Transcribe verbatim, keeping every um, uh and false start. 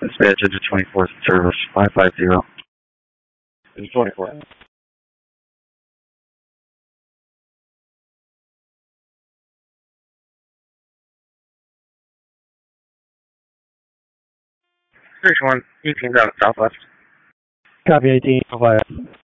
Dispatch into twenty-fourth service, five five zero. It's twenty-four. Station one, eighteen down southwest. Copy eighteen, five.